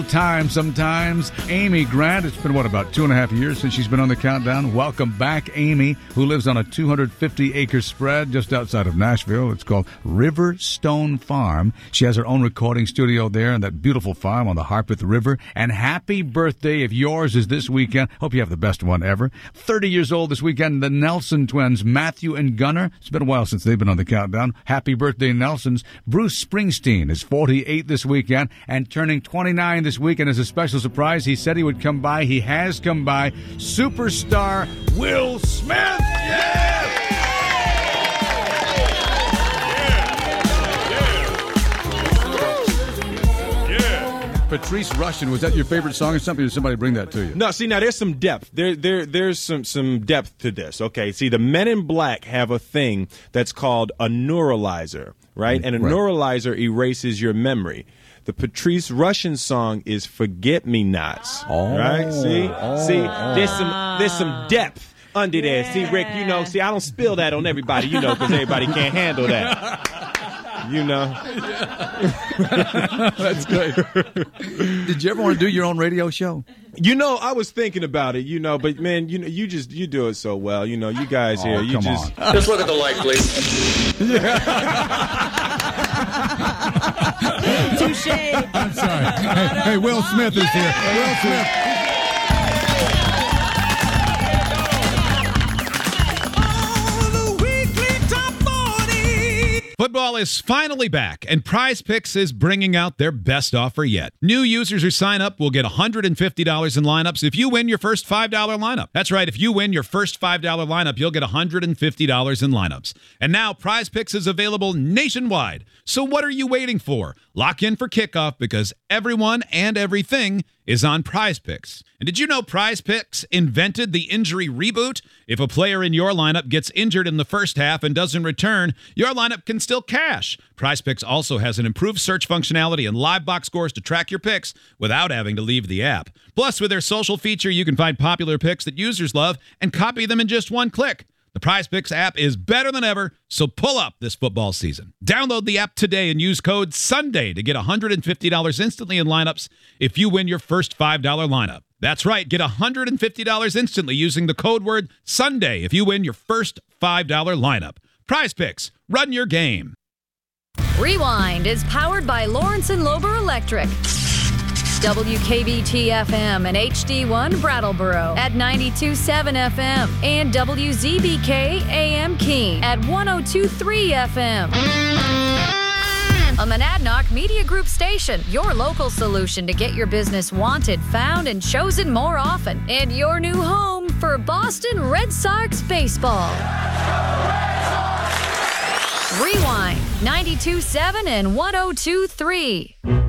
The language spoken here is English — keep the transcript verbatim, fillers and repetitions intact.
Time sometimes. Amy Grant, it's been, what, about two and a half years since she's been on the countdown. Welcome back, Amy, who lives on a two hundred fifty acre spread just outside of Nashville. It's called Riverstone Farm. She has her own recording studio there on that beautiful farm on the Harpeth River. And happy birthday if yours is this weekend. Hope you have the best one ever. thirty years old this weekend, the Nelson twins, Matthew and Gunnar. It's been a while since they've been on the countdown. Happy birthday, Nelsons. Bruce Springsteen is forty-eight this weekend and turning twenty-nine this weekend as a special surprise. He said he would come by. He has come by. Superstar Will Smith. Yeah! Yeah! Yeah! Patrice Rushen, was that your favorite song or something? Or did somebody bring that to you? No, see, now there's some depth. There, there, there's some, some depth to this. Okay, see, the Men in Black have a thing that's called a neuralizer, right? And a Right. neuralizer erases your memory. The Patrice Rushen song is "Forget Me Nots." Oh. Right? See, Oh. see, there's some there's some depth under there. See, Rick, you know, see, I don't spill that on everybody, you know, because everybody can't handle that. You know. That's great. Did you ever want to do your own radio show? You know, I was thinking about it, you know, but man, you know, you just you do it so well. You know, you guys Oh, here, you come just on. Just look at the light, please. Touche. I'm sorry. Hey, hey, Will Smith is here. Will Smith. Football is finally back, and Prize Picks is bringing out their best offer yet. New users who sign up will get one hundred fifty dollars in lineups if you win your first five dollar lineup. That's right, if you win your first five dollar lineup, you'll get one hundred fifty dollars in lineups. And now Prize Picks is available nationwide. So what are you waiting for? Lock in for kickoff because everyone and everything is on Prize Picks. And did you know Prize Picks invented the injury reboot? If a player in your lineup gets injured in the first half and doesn't return, your lineup can still cash. Prize Picks also has an improved search functionality and live box scores to track your picks without having to leave the app. Plus, with their social feature, you can find popular picks that users love and copy them in just one click. The Prize Picks app is better than ever, so pull up this football season. Download the app today and use code SUNDAY to get one hundred fifty dollars instantly in lineups if you win your first five dollar lineup. That's right, get one hundred fifty dollars instantly using the code word SUNDAY if you win your first five dollar lineup. Prize Picks, run your game. Rewind is powered by Lawrence and Lober Electric. W K B T F M and H D one Brattleboro at ninety-two point seven F M and W Z B K A M Keene at one oh two point three F M. A Monadnock Media Group station, your local solution to get your business wanted, found, and chosen more often. And your new home for Boston Red Sox baseball. Rewind, ninety-two point seven and one oh two point three.